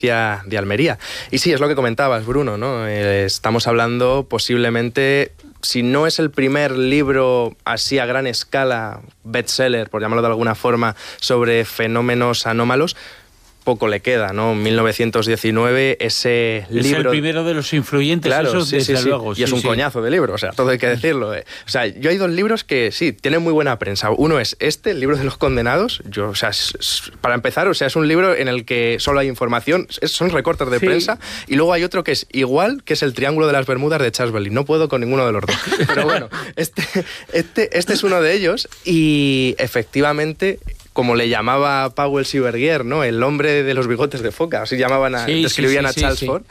de Almería. Y sí, es lo que comentabas, Bruno, ¿no? Estamos hablando posiblemente, si no es el primer libro así a gran escala, bestseller, por llamarlo de alguna forma, sobre fenómenos anómalos, poco le queda, ¿no? 1919, ese libro... Es el primero de los influyentes, claro, eso sí, desde sí, luego. Y es un coñazo de libro, o sea, todo hay que decirlo. O sea, yo hay dos libros que sí, tienen muy buena prensa. Uno es el libro de los condenados. O sea, para empezar, o sea, es un libro en el que solo hay información, son recortes de prensa, y luego hay otro que es igual, que es El Triángulo de las Bermudas de Charles Berlin. No puedo con ninguno de los dos. Pero bueno, este es uno de ellos, y efectivamente, como le llamaba Powell Sibergier, ¿no? El hombre de los bigotes de foca, así describían a Charles Fort.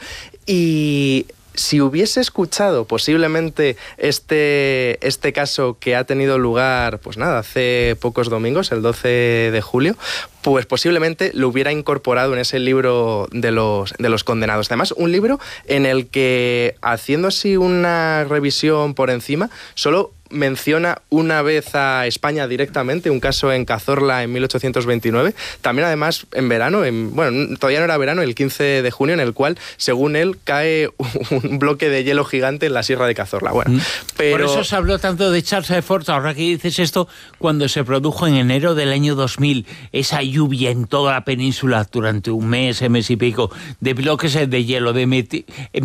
Y si hubiese escuchado posiblemente este caso que ha tenido lugar, pues nada, hace pocos domingos, el 12 de julio, pues posiblemente lo hubiera incorporado en ese libro de los condenados. Además, un libro en el que, haciendo así una revisión por encima, solo menciona una vez a España directamente, un caso en Cazorla en 1829, también además en verano, bueno, todavía no era verano, el 15 de junio, en el cual, según él, cae un bloque de hielo gigante en la Sierra de Cazorla. Bueno, pero... Por eso se habló tanto de Charles Fort, ahora que dices esto, cuando se produjo en enero del año 2000 esa lluvia en toda la península durante un mes y pico, de bloques de hielo, de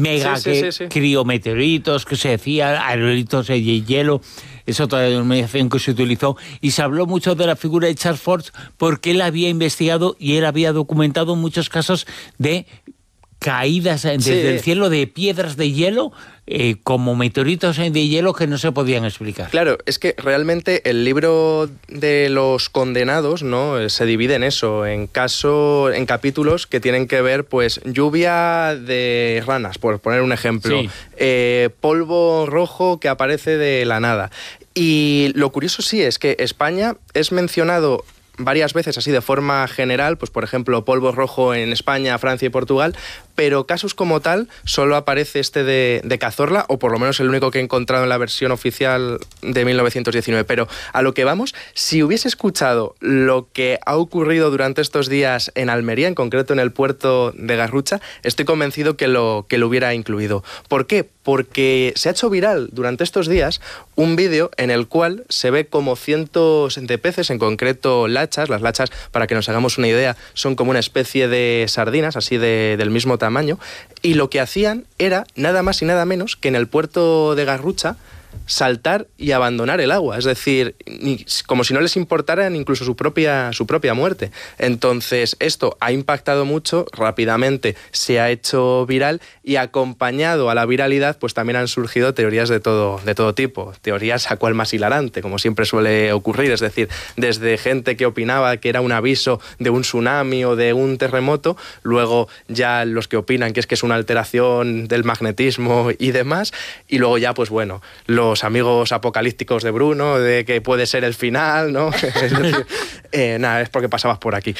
criometeoritos, que se decía, aerolitos de hielo. Es otra denominación que se utilizó, y se habló mucho de la figura de Charles Fort porque él había investigado y él había documentado muchos casos de caídas desde el cielo de piedras de hielo, como meteoritos de hielo que no se podían explicar. Claro, es que realmente el libro de los condenados, ¿no?, se divide en eso, en capítulos que tienen que ver, pues, lluvia de ranas, por poner un ejemplo, polvo rojo que aparece de la nada. Y lo curioso sí es que España es mencionado varias veces así de forma general, pues por ejemplo polvo rojo en España, Francia y Portugal, pero casos como tal solo aparece de Cazorla, o por lo menos el único que he encontrado en la versión oficial de 1919. Pero a lo que vamos, si hubiese escuchado lo que ha ocurrido durante estos días en Almería, en concreto en el puerto de Garrucha, estoy convencido que lo hubiera incluido. ¿Por qué? Porque se ha hecho viral durante estos días un vídeo en el cual se ve como cientos de peces, en concreto lachas. Las lachas, para que nos hagamos una idea, son como una especie de sardinas, así del mismo tamaño, y lo que hacían era nada más y nada menos que en el puerto de Garrucha saltar y abandonar el agua, es decir, como si no les importara incluso su propia muerte. Entonces esto ha impactado mucho, rápidamente se ha hecho viral, y acompañado a la viralidad pues también han surgido teorías de todo tipo, teorías a cual más hilarante, como siempre suele ocurrir, es decir, desde gente que opinaba que era un aviso de un tsunami o de un terremoto, luego ya los que opinan que es una alteración del magnetismo y demás, y luego ya pues bueno, los amigos apocalípticos de Bruno, de que puede ser el final, ¿no? Es decir, nada, es porque pasabas por aquí.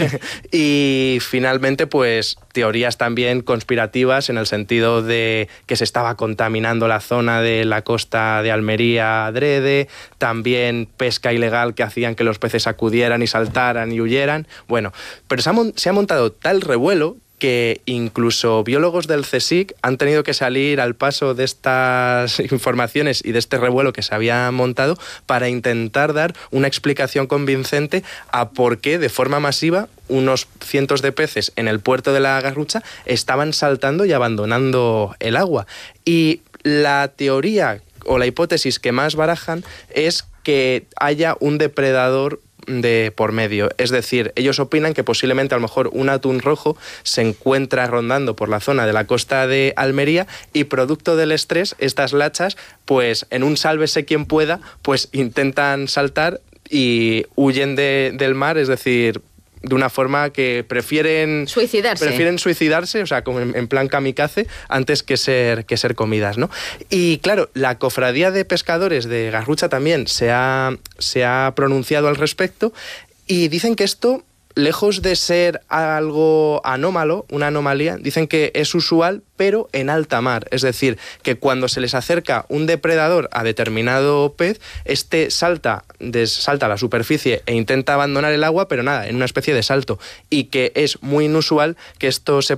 Y finalmente, pues, teorías también conspirativas en el sentido de que se estaba contaminando la zona de la costa de Almería adrede, también pesca ilegal que hacían que los peces acudieran y saltaran y huyeran. Bueno, pero se ha montado tal revuelo que incluso biólogos del CSIC han tenido que salir al paso de estas informaciones y de este revuelo que se había montado para intentar dar una explicación convincente a por qué de forma masiva unos cientos de peces en el puerto de la Garrucha estaban saltando y abandonando el agua. Y la teoría o la hipótesis que más barajan es que haya un depredador de por medio, es decir, ellos opinan que posiblemente a lo mejor un atún rojo se encuentra rondando por la zona de la costa de Almería, y producto del estrés estas lachas, pues en un sálvese quien pueda, pues intentan saltar y huyen del mar, es decir, de una forma que prefieren suicidarse, o sea, como en plan kamikaze, antes que ser comidas, ¿no? Y claro, la cofradía de pescadores de Garrucha también se ha pronunciado al respecto, y dicen que esto lejos de ser algo anómalo, una anomalía, dicen que es usual, pero en alta mar. Es decir, que cuando se les acerca un depredador a determinado pez, este salta a la superficie e intenta abandonar el agua, pero nada, en una especie de salto. Y que es muy inusual que esto se